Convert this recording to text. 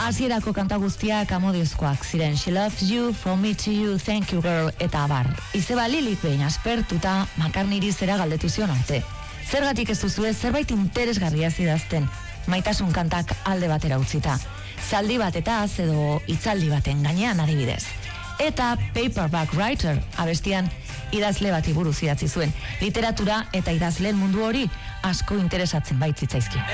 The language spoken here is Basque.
Hasierako kanta guztiak amodiozkoak ziren. She loves you, from me to you, thank you girl, eta abar. Izeba Lilik behin aspertuta McCartneyri zera galdetu zion arte. Zergatik ez duzue zerbait interesgarria zidazten, maitasun kantak alde batera utzita. Zaldi batetaz edo hitzaldi baten gainean adibidez. Eta Paperback Writer abestian idazle bati buruz idatzi zuen. Literatura eta idazleen mundu hori asko interesatzen baitzitzaizkio.